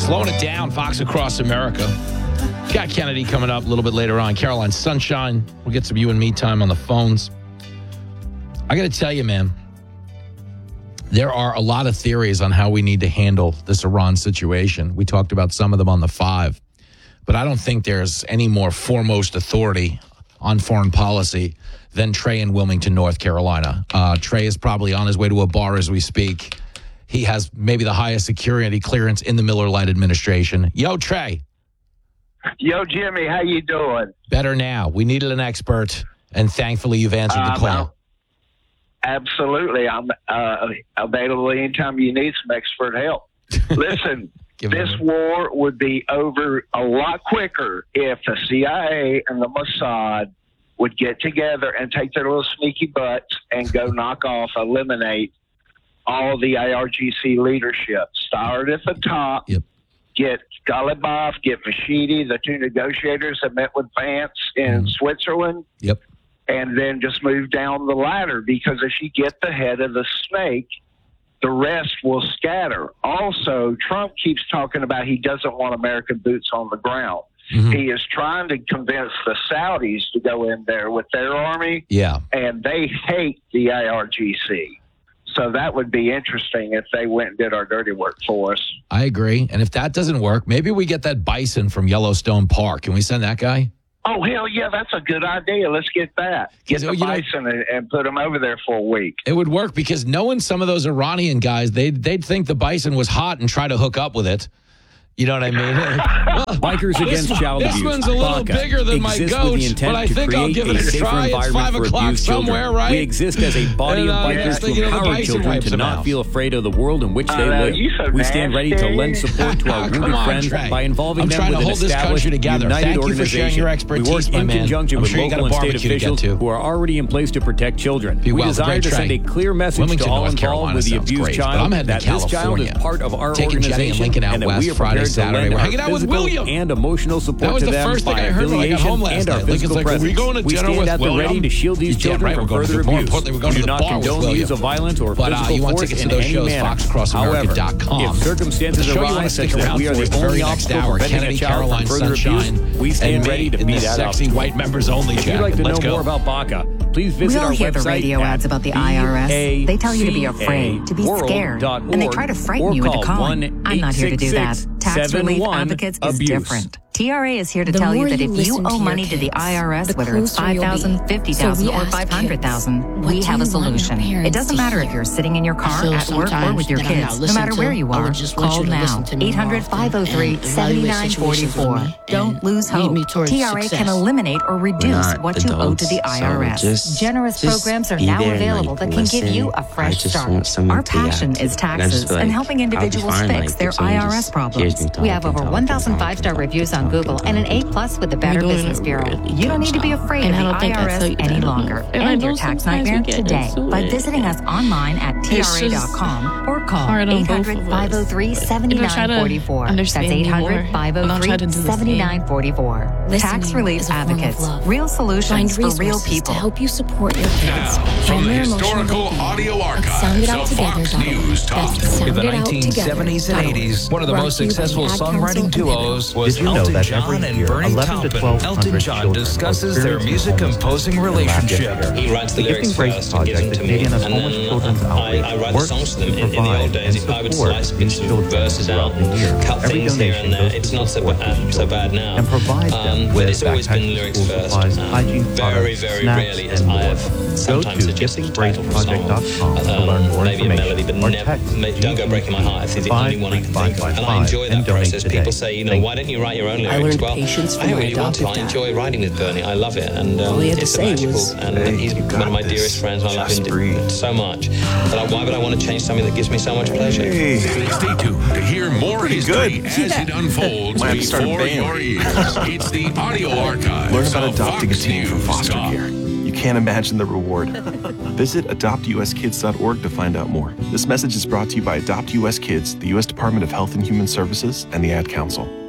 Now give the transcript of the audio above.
Slowing it down, Fox Across America. Got Kennedy coming up a little bit later on. Caroline Sunshine. We'll get some you and me time on the phones. I got to tell you, man, there are a lot of theories on how we need to handle this Iran situation. We talked about some of them on the 5, but I don't think there's any more foremost authority on foreign policy than Trey in Wilmington, North Carolina. Trey is probably on his way to a bar as we speak. He has maybe the highest security clearance in the Miller Lite administration. Yo, Trey. Yo, Jimmy, how you doing? Better now. We needed an expert, and thankfully you've answered the call. Absolutely. I'm available anytime you need some expert help. Listen, this war would be over a lot quicker if the CIA and the Mossad would get together and take their little sneaky butts and go eliminate all the IRGC leadership. Start at the top. Yep. Get Ghalibaf, get Mashidi, the two negotiators that met with Vance in Switzerland. Yep. And then just move down the ladder, because if you get the head of the snake, the rest will scatter. Also, Trump keeps talking about he doesn't want American boots on the ground. Mm-hmm. He is trying to convince the Saudis to go in there with their army. Yeah. And they hate the IRGC. So that would be interesting if they went and did our dirty work for us. I agree. And if that doesn't work, maybe we get that bison from Yellowstone Park. Can we send that guy? Oh, hell yeah, that's a good idea. Let's get that. Get the bison and put them over there for a week. It would work, because knowing some of those Iranian guys, they'd think the bison was hot and try to hook up with it. You know what I mean? Bikers Against Child Abuse. This one's a little bigger than my goat, but I think I'll give it a try. It's 5 o'clock somewhere, right? We exist as a body of bikers to empower children to not feel afraid of the world in which they live. We stand ready to lend support to our wounded friends by involving them with an established, united organization. We work in conjunction with local and state officials who are already in place to protect children. We desire to send a clear message to all involved with the abused child that this child is part of our organization and that we are prepared Saturday. We're hanging out with William and emotional support to them. That was the first thing I heard when I got home last night. Lincoln's like, we going to dinner with William? We stand at the ready to shield these children from further abuse. More importantly, we're going to the bar with William. We do not condone the use of violence or physical force in any manner. FoxCrossAmerica.com. If circumstances arise such that we are the only obstacle preventing a child from further abuse, we stand ready to meet that sexy white members only. If you'd like to know more about BACA, please visit our website. We all hear the radio ads about the IRS. They tell you to be afraid, to be scared, and they try to frighten you into calling. I'm not here to do that. Tax Relief Advocates is different. TRA is here to tell you that if you owe money to the IRS, whether it's $5,000, $50,000, or $500,000, we have a solution. It doesn't matter if you're sitting in your car, at work, or with your kids. No matter where you are, call now. 800-503-7944. Don't lose hope. TRA can eliminate or reduce what you owe to the IRS. Generous programs are now available that can give you a fresh start. Our passion is taxes and helping individuals fix their IRS problems. We have over 1,000 5-star reviews on Google and an A+ with the Better Business Bureau. You don't need to be afraid of the IRS any longer. End your tax nightmare today by visiting us online at TRA.com or call 800-503-7944. That's 800-503-7944. Tax Relief Advocates. Real solutions for real people. To help you support your kids. Now, from the historical audio archives of Fox News Talk. In the 1970s and 80s, one of the most successful songwriting duos was Elton John and Bernie Taupin. Elton John discusses their music composing relationship. He writes the lyrics first and gives them to me, and then I write the songs to them. In the old days, if I would slice bits of verses out, cut things here and there, it's not so bad now. But it's always been lyrics first. Very, very rarely has I have sometimes suggested a title for a song, maybe a melody, but never. Don't Go Breaking My Heart. It's the only one I can think of, and I enjoy that process. People say, why don't you write your own lyrics? Well, I really want to. I enjoy writing with Bernie. I love it, and it's magical. And he's one of my dearest friends. And I love him so much. But why would I want to change something that gives me so much pleasure? Stay tuned to hear more history as it unfolds before your ears. It's the audio archive. Learn about adopting a teen from foster care. You can't imagine the reward. Visit adoptuskids.org to find out more. This message is brought to you by Adopt US Kids, the U.S. Department of Health and Human Services, and the Ad Council.